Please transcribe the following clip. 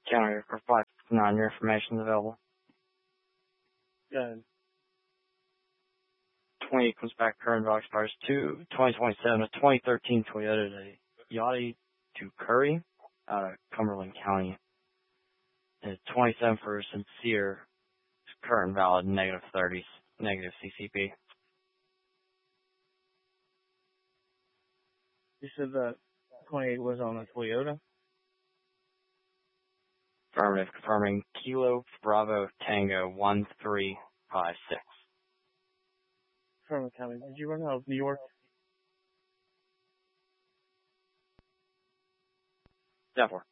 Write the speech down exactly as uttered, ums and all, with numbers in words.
County for five nine, your information is available. Good. twenty comes back, current value expires to twenty twenty-seven, a twenty thirteen Toyota Yachty to Curry out of Cumberland County. And twenty-seven for Sincere, current valid, negative thirty, negative C C P. You said that twenty-eight was on a Toyota? Affirmative, confirming Kilo Bravo Tango one three five six. From the county. Did you run out of New York? Therefore.